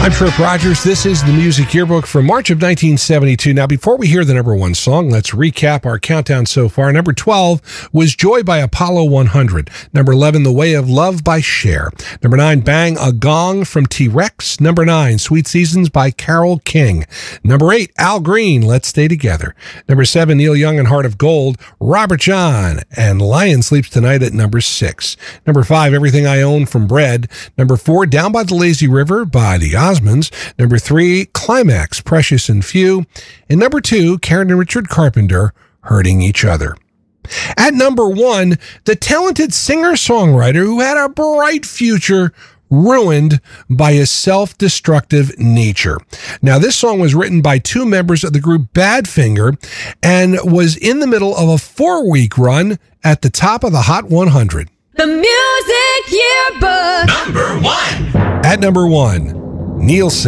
I'm Trip Rogers. This is the Music Yearbook for March of 1972. Now, before we hear the number one song, let's recap our countdown so far. Number 12 was Joy by Apollo 100. Number 11, The Way of Love by Cher. Number 9, Bang a Gong from T-Rex. Number 9, Sweet Seasons by Carole King. Number 8, Al Green, Let's Stay Together. Number 7, Neil Young and Heart of Gold. Robert John and Lion Sleeps Tonight at number 6. Number 5, Everything I Own from Bread. Number 4, Down by the Lazy River by the Osmonds. Number 3, Climax, Precious and Few. And number 2, Karen and Richard Carpenter, Hurting Each Other. At number 1, the talented singer-songwriter who had a bright future ruined by his self-destructive nature. Now, this song was written by 2 members of the group Badfinger and was in the middle of a 4-week run at the top of the Hot 100. The Music Yearbook. Number 1. At number 1, Neil